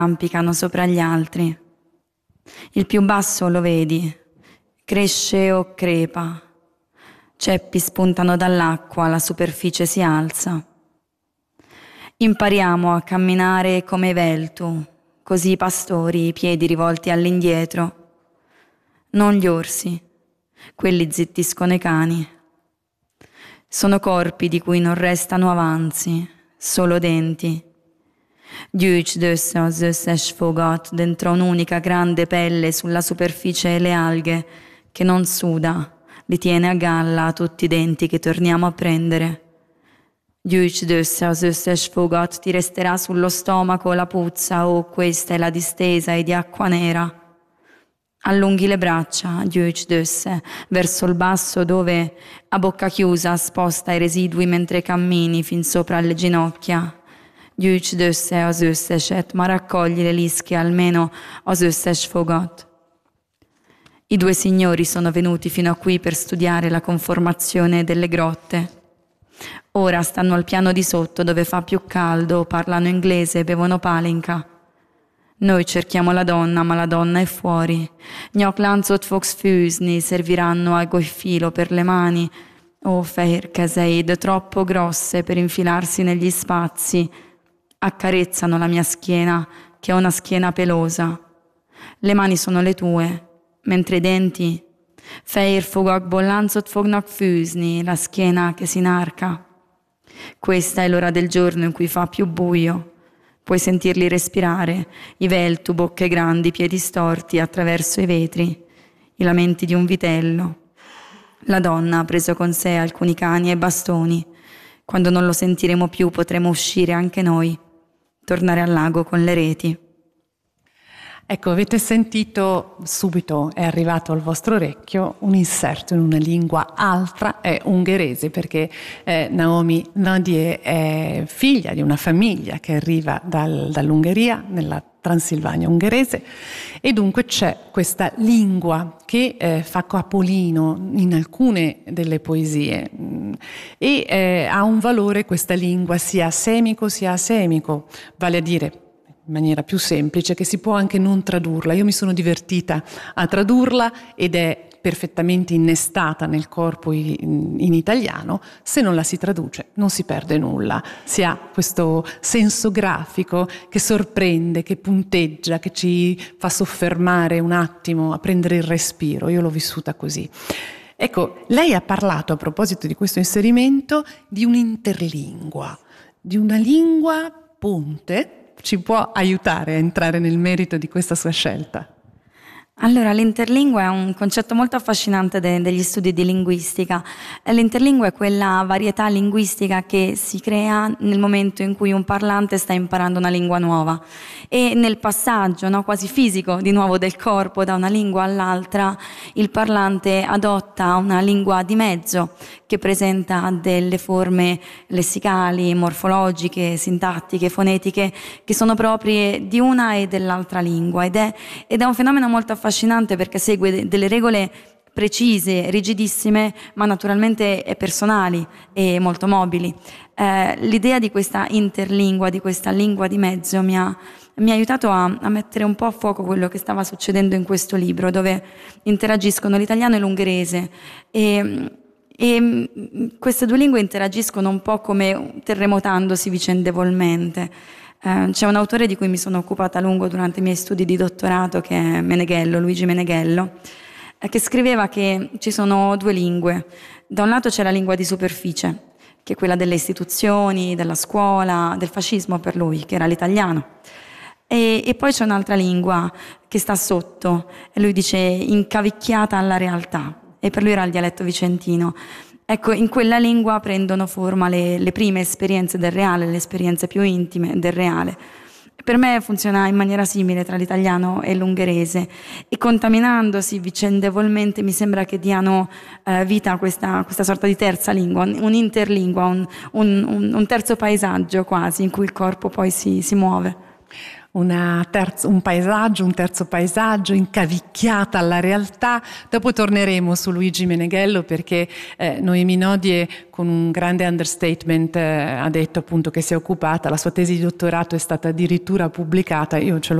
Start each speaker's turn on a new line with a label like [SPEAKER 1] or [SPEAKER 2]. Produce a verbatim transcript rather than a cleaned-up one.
[SPEAKER 1] arrampicano sopra gli altri. Il più basso lo vedi, cresce o crepa. Ceppi spuntano dall'acqua, la superficie si alza. Impariamo a camminare come Veltu, così i pastori, i piedi rivolti all'indietro. Non gli orsi, quelli zittiscono i cani. Sono corpi di cui non restano avanzi, solo denti. Gyűjtsd össze az összes fogat dentro un'unica grande pelle sulla superficie e le alghe, che non suda, li tiene a galla tutti i denti che torniamo a prendere. Gyűjtsd össze az összes fogat, ti resterà sullo stomaco la puzza o questa è la distesa e di acqua nera. Allunghi le braccia, gyűjtsd össze, verso il basso dove, a bocca chiusa, sposta i residui mentre cammini fin sopra le ginocchia. Gyűjtsd össze az összeset, ma raccogli le lische almeno az összes fogat. I due signori sono venuti fino a qui per studiare la conformazione delle grotte. Ora stanno al piano di sotto dove fa più caldo, parlano inglese e bevono palinka. Noi cerchiamo la donna, ma la donna è fuori. Nyakláncot fogsz fűzni, serviranno algo il filo per le mani. Oh, fehér kezeid, troppo grosse per infilarsi negli spazi. Accarezzano la mia schiena, che è una schiena pelosa. Le mani sono le tue, mentre i denti, fehér fogakból láncot fognak fűzni, la schiena che si inarca. Questa è l'ora del giorno in cui fa più buio. Puoi sentirli respirare, i veltu, bocche grandi, piedi storti attraverso i vetri, i lamenti di un vitello. La donna ha preso con sé alcuni cani e bastoni. Quando non lo sentiremo più potremo uscire anche noi, tornare al lago con le reti.
[SPEAKER 2] Ecco, avete sentito, subito è arrivato al vostro orecchio un inserto in una lingua altra, è ungherese, perché eh, Naomi Nadie è figlia di una famiglia che arriva dal, dall'Ungheria, nella Transilvania ungherese, e dunque c'è questa lingua che eh, fa capolino in alcune delle poesie e eh, ha un valore questa lingua sia semico sia asemico, vale a dire in maniera più semplice, che si può anche non tradurla. Io mi sono divertita a tradurla ed è perfettamente innestata nel corpo in, in italiano. Se non la si traduce non si perde nulla, si ha questo senso grafico che sorprende, che punteggia, che ci fa soffermare un attimo a prendere il respiro. Io l'ho vissuta così. Ecco, lei ha parlato a proposito di questo inserimento di un'interlingua, di una lingua ponte. Ci può aiutare a entrare nel merito di questa sua scelta?
[SPEAKER 1] Allora, l'interlingua è un concetto molto affascinante de- degli studi di linguistica. L'interlingua è quella varietà linguistica che si crea nel momento in cui un parlante sta imparando una lingua nuova e nel passaggio, no, quasi fisico di nuovo del corpo da una lingua all'altra, il parlante adotta una lingua di mezzo che presenta delle forme lessicali, morfologiche, sintattiche, fonetiche che sono proprie di una e dell'altra lingua ed è, ed è un fenomeno molto affascinante perché segue delle regole precise, rigidissime, ma naturalmente personali e molto mobili. Eh, l'idea di questa interlingua, di questa lingua di mezzo mi ha, mi ha aiutato a, a mettere un po' a fuoco quello che stava succedendo in questo libro, dove interagiscono l'italiano e l'ungherese e, e queste due lingue interagiscono un po' come terremotandosi vicendevolmente. Uh, c'è un autore di cui mi sono occupata a lungo durante i miei studi di dottorato, che è Meneghello, Luigi Meneghello, eh, che scriveva che ci sono due lingue. Da un lato c'è la lingua di superficie, che è quella delle istituzioni, della scuola, del fascismo per lui, che era l'italiano. E, e poi c'è un'altra lingua che sta sotto, e lui dice incavicchiata alla realtà, e per lui era il dialetto vicentino. Ecco, in quella lingua prendono forma le, le prime esperienze del reale, le esperienze più intime del reale. Per me funziona in maniera simile tra l'italiano e l'ungherese e contaminandosi vicendevolmente mi sembra che diano eh, vita a questa, questa sorta di terza lingua, un'interlingua, un, un, un terzo paesaggio quasi in cui il corpo poi si, si muove.
[SPEAKER 2] una terzo, un paesaggio, un terzo paesaggio, incavicchiata alla realtà. Dopo torneremo su Luigi Meneghello perché eh, Noemi Nodie, con un grande understatement, eh, ha detto appunto che si è occupata, la sua tesi di dottorato è stata addirittura pubblicata, io ce l'ho